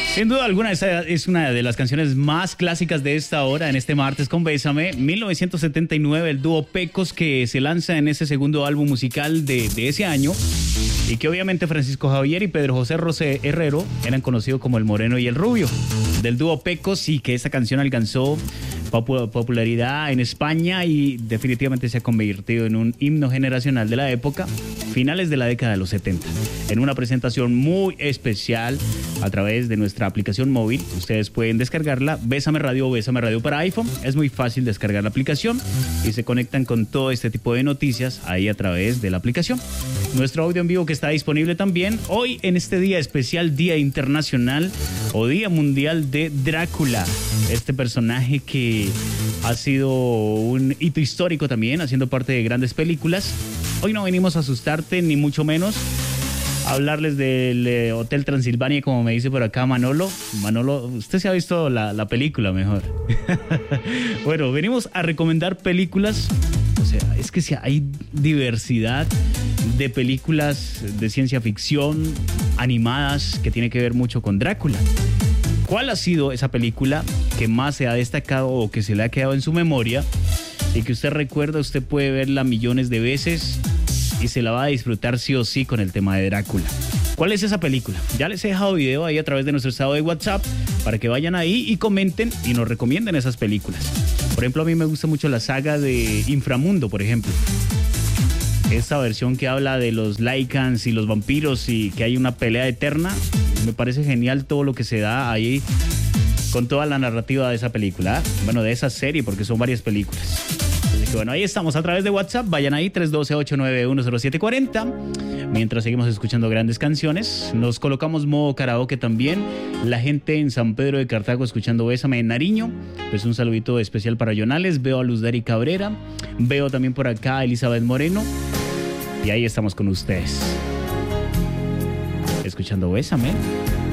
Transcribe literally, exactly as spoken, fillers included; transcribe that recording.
Sin duda alguna, esa es una de las canciones más clásicas de esta hora, en este martes con Bésame. mil novecientos setenta y nueve, el dúo Pecos, que se lanza en ese segundo álbum musical de, de ese año, y que obviamente Francisco Javier y Pedro José Rosé Herrero eran conocidos como el Moreno y el Rubio. Del dúo Pecos, y que esta canción alcanzó popularidad en España y definitivamente se ha convertido en un himno generacional de la época, finales de la década de los setenta. En una presentación muy especial a través de nuestra aplicación móvil, ustedes pueden descargarla, Bésame Radio o Bésame Radio para iPhone. Es muy fácil descargar la aplicación y se conectan con todo este tipo de noticias ahí a través de la aplicación. Nuestro audio en vivo que está disponible también hoy en este día especial, Día Internacional o Día Mundial de Drácula, este personaje que ha sido un hito histórico también, haciendo parte de grandes películas. Hoy no venimos a asustarte, ni mucho menos a hablarles del eh, Hotel Transilvania, como me dice por acá Manolo. Manolo, usted se ha visto la, la película mejor. Bueno, venimos a recomendar películas. O sea, es que si hay diversidad de películas de ciencia ficción animadas que tiene que ver mucho con Drácula. ¿Cuál ha sido esa película que más se ha destacado o que se le ha quedado en su memoria y que usted recuerda, usted puede verla millones de veces y se la va a disfrutar sí o sí con el tema de Drácula? ¿Cuál es esa película? Ya les he dejado video ahí a través de nuestro estado de WhatsApp para que vayan ahí y comenten y nos recomienden esas películas. Por ejemplo, a mí me gusta mucho la saga de Inframundo, por ejemplo. Esta versión que habla de los Lycans y los vampiros y que hay una pelea eterna. Me parece genial todo lo que se da ahí con toda la narrativa de esa película. Bueno, de esa serie, porque son varias películas. Así que bueno, ahí estamos a través de WhatsApp. Vayan ahí, tres uno dos, ocho nueve uno, cero siete cuatro cero. Mientras seguimos escuchando grandes canciones, nos colocamos modo karaoke también. La gente en San Pedro de Cartago escuchando Bésame, en Nariño. Pues un saludito especial para Jonales. Veo a Luz Dari Cabrera. Veo también por acá a Elizabeth Moreno. Y ahí estamos con ustedes, escuchando Bésame.